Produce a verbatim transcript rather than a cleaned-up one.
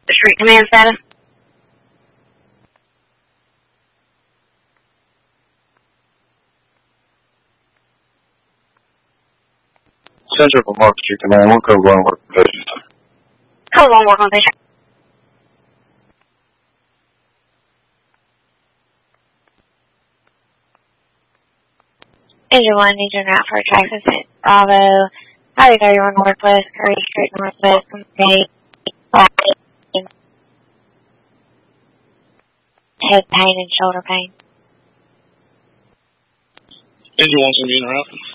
Street command status. Central for Market Street Command, one code one work location. Code one work location. Engine one, needs to route for a track assistant. Bravo. Highway thirty-one Northwest, Curry Street Northwest, complete. Head pain and shoulder pain. Engine one's going to be in route.